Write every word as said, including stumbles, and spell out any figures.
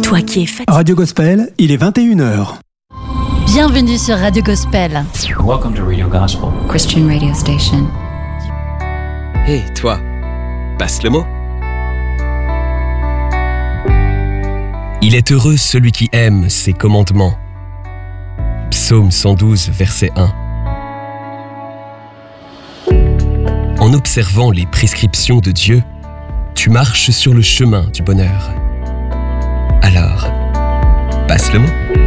Toi qui es fatigué. Radio Gospel, il est vingt et une heures. Bienvenue sur Radio Gospel. Welcome to Radio Gospel. Christian radio station. Hé, hey, toi, passe le mot. Il est heureux celui qui aime ses commandements. Psaume cent douze, verset un. En observant les prescriptions de Dieu, tu marches sur le chemin du bonheur. Alors, passe le mot.